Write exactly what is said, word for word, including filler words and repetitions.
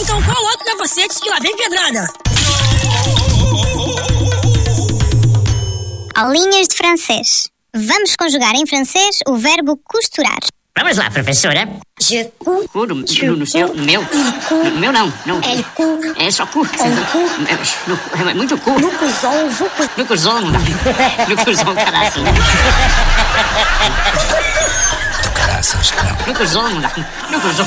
Então coloca o capacete que lá vem pedrada. Aulinhas de francês. Vamos conjugar em francês o verbo costurar. Vamos lá, professora. Je cours. Cu no, no, no seu, no meu. No meu não, não. Elle court. É só cu. Elle court. É, é muito cu. Nous cousons, vous cousez. No cuzão não dá. No cuzão, caraças. Do caraças, não. No cuzão não dá. No cuzão.